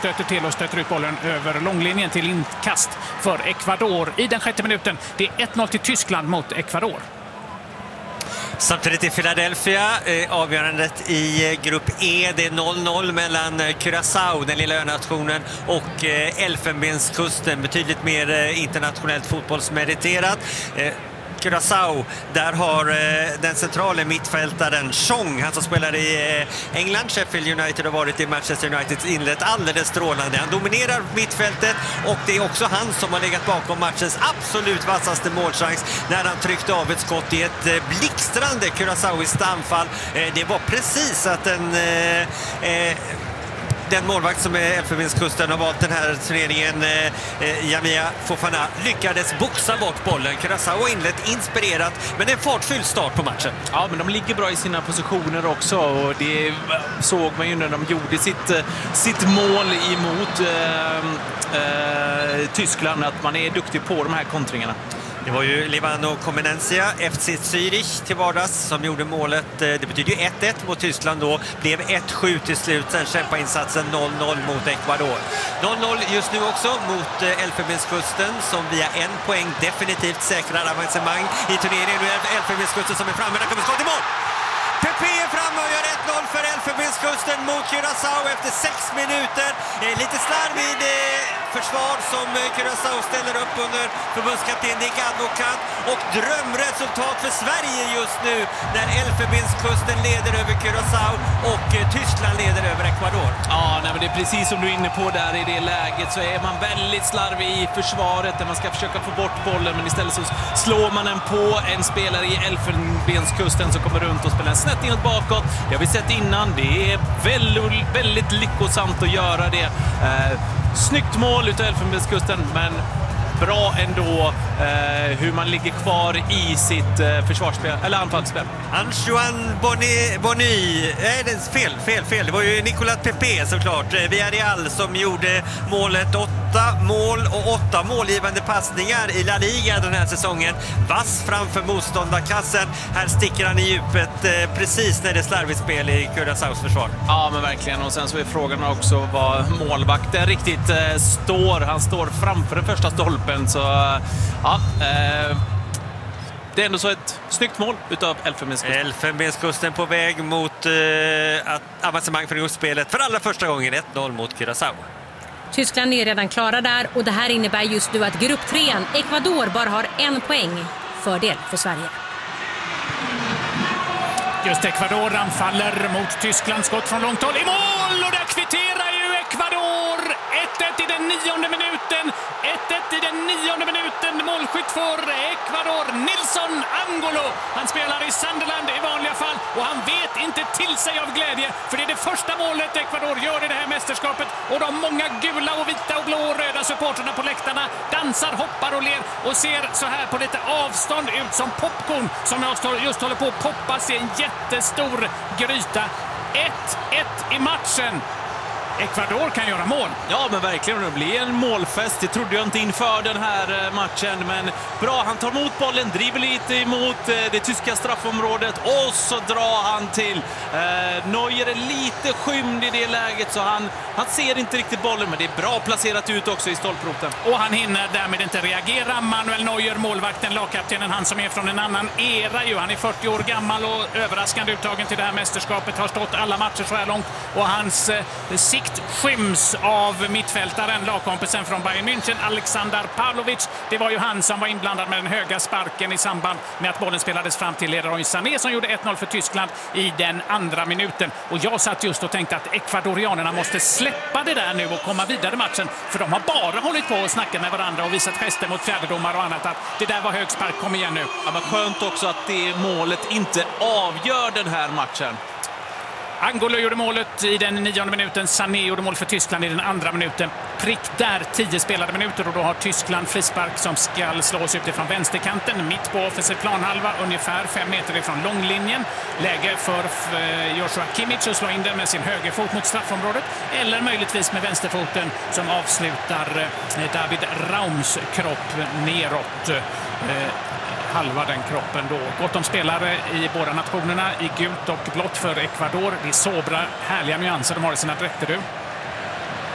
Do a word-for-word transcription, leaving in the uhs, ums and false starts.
stöter till och stöter ut bollen över långlinjen till inkast för Ecuador i den sjätte minuten. Det är ett noll till Tyskland mot Ecuador. Samtidigt i Philadelphia, eh, avgörandet i grupp E, det är noll noll mellan Curaçao, den lilla önationen, och eh, Elfenbenskusten, betydligt mer eh, internationellt fotbollsmeriterat. Eh, Curaçao, där har eh, den centrala mittfältaren Chong, han som spelar i eh, England, Sheffield United, har varit i Manchester United, inlett alldeles strålande. Han dominerar mittfältet och det är också han som har legat bakom matchens absolut vassaste målchans när han tryckte av ett skott i ett eh, blixtrande Curaçaoiskt anfall. Eh, det var precis att en... Eh, eh, Den målvakt som är Elfenbenskusten har valt den här turneringen, eh, Jamia Fofana, lyckades boxa bort bollen. Curaçao har inlett inspirerat, men en fartfylld start på matchen. Ja, men de ligger bra i sina positioner också, och det såg man ju när de gjorde sitt, sitt mål emot eh, eh, Tyskland, att man är duktig på de här kontringarna. Det var ju Livano Comenencia, F C Zürich till vardags, som gjorde målet. Det betyder ju ett ett mot Tyskland då. Blev ett sju till slut, sen kämpa insatsen noll noll mot Ecuador. noll noll just nu också mot Elfenbenskusten, som via en poäng definitivt säkrar avancemang i turneringen. Nu är Elfenbenskusten som är framme, där kommer skott i mål! Pepe är framme och gör ett noll för Elfenbenskusten mot Curaçao efter sex minuter. Lite slarvig försvar som Curaçao ställer upp under förbundskapten Dick Advocat, och drömresultat för Sverige just nu när Elfenbenskusten leder över Curaçao och Tyskland leder över Ecuador. Ja, nej, men det är precis som du är inne på där. I det läget så är man väldigt slarvig i försvaret där man ska försöka få bort bollen, men istället så slår man den på en spelare i Elfenbenskusten som kommer runt och spelar en snett inåt bakåt. Det har vi sett innan. Det är väldigt, väldigt lyckosamt att göra det. Eh, snyggt mål utav Elfenbenskusten, men bra ändå eh, hur man ligger kvar i sitt eh, försvarsspel, eller anfallsspel. Antoine Boni, Boni nej, det är fel, fel, fel. Det var ju Nicolas Pepe såklart, Villarreal, som gjorde målet. Åtta mål och åtta målgivande passningar i La Liga den här säsongen. Vass framför motståndarkassen. Här sticker han i djupet eh, precis när det är slarvigt spel i Curaçaos försvar. Ja, men verkligen. Och sen så är frågan också vad målvakten riktigt eh, står. Han står framför den första stolpen. Så ja, eh, det är ändå så ett snyggt mål utav Elfenbenskusten. Elfenbenskusten på väg mot eh, att avancemang för gruppspelet för allra första gången, ett noll mot Curaçao. Tyskland är redan klara där, och det här innebär just nu att grupptrean Ecuador bara har en poäng fördel för Sverige. Just Ecuador anfaller mot Tyskland, skott från långt håll i mål, och där kvitterar ju Ecuador. ett ett i den nionde minuten. ett ett i den nionde minuten. Målskytt för Ecuador, Nilson Angolo. Han spelar i Sunderland i vanliga fall, och han vet inte till sig av glädje, för det är det första målet Ecuador gör i det här mästerskapet, och de många gula och vita och blå och röda supporterna på läktarna dansar, hoppar och ler och ser så här på lite avstånd ut som popcorn som just håller på att poppas i en jättestor gryta. ett ett i matchen. Ecuador kan göra mål. Ja, men verkligen. Det blir en målfest. Det trodde jag inte inför den här matchen. Men bra, han tar emot bollen, driver lite emot det tyska straffområdet, och så drar han till. Eh, Neuer är lite skymd i det läget, så han, han ser inte riktigt bollen, men det är bra placerat ut också i stolproten. Och han hinner därmed inte reagera. Manuel Neuer, målvakten, lagkaptenen, han som är från en annan era ju. Han är fyrtio år gammal och överraskande uttagen till det här mästerskapet. Har stått alla matcher så här långt, och hans eh, sikt skyms av mittfältaren, lagkompisen från Bayern München, Alexander Pavlovic. Det var ju han som var inblandad med den höga sparken i samband med att bollen spelades fram till Leroy Sané, som gjorde ett noll för Tyskland i den andra minuten. Och jag satt just och tänkte att ekvadorianerna måste släppa det där nu och komma vidare i matchen, för de har bara hållit på och snackat med varandra och visat gester mot fjärdedomar och annat, att det där var hög spark, kom igen nu. Ja, men skönt också att det målet inte avgör den här matchen. Angolo gjorde målet i den nionde minuten. Sané gjorde mål för Tyskland i den andra minuten. Prick där, tio spelade minuter, och då har Tyskland frispark som ska slås utifrån vänsterkanten, mitt på offensiv planhalva, ungefär fem meter ifrån långlinjen. Läge för Joshua Kimmich att slå in den med sin högerfot mot straffområdet, eller möjligtvis med vänsterfoten som avslutar David Raums kropp neråt. Halva den kroppen då. Gott om spelare i båda nationerna i gult och blått för Ecuador. Det är sobra, härliga nyanser de har i sina dräkter, du.